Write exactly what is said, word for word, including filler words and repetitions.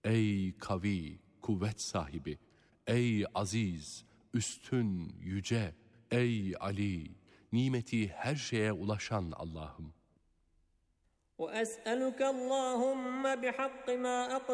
Ey kavi, kuvvet sahibi, ey aziz, üstün, yüce, ey Ali, nimeti her şeye ulaşan Allah'ım. وَأَسْأَلُكَ اللّٰهُمَّ بِحَقِّ مَا